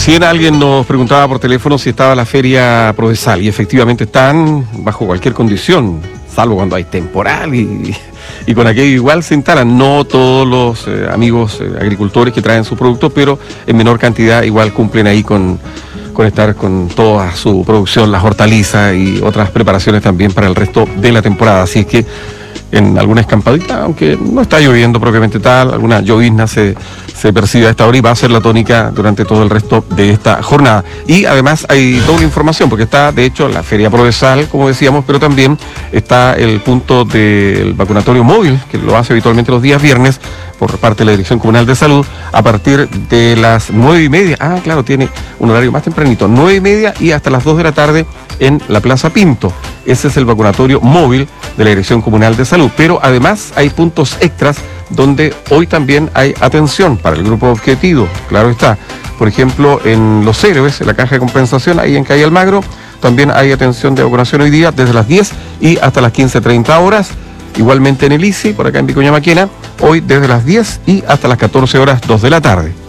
Recién alguien nos preguntaba por teléfono si estaba la feria Prodesal, y efectivamente están bajo cualquier condición, salvo cuando hay temporal y con aquello igual se instalan. No todos los amigos agricultores que traen sus productos, pero en menor cantidad igual cumplen ahí con estar con toda su producción, las hortalizas y otras preparaciones también para el resto de la temporada. Así es que en alguna escampadita, aunque no está lloviendo propiamente tal, alguna llovizna se percibe a esta hora y va a ser la tónica durante todo el resto de esta jornada. Y además hay doble información, porque está de hecho la Feria Prodesal, como decíamos, pero también está el punto del vacunatorio móvil, que lo hace habitualmente los días viernes por parte de la Dirección Comunal de Salud, a partir de las 9:30. Ah, claro, tiene un horario más tempranito, 9:30 y hasta las 2 de la tarde en la Plaza Pinto. Ese es el vacunatorio móvil de la Dirección Comunal de Salud. Pero además hay puntos extras donde hoy también hay atención para el grupo objetivo, claro está. Por ejemplo, en Los Héroes, en la caja de compensación, ahí en Calle Almagro, también hay atención de vacunación hoy día desde las 10 y hasta las 15:30 horas. Igualmente en el ICI, por acá en Vicuña Maquena, hoy desde las 10 y hasta las 14 horas, 2 de la tarde.